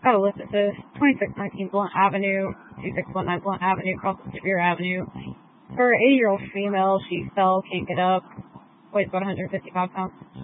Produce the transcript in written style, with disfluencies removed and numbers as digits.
Oh, listen, so 2619 Blunt Avenue, 2619 Blunt Avenue, across the Sevier Avenue. For an 80-year-old female, she fell, can't get up, weighs about 155 pounds.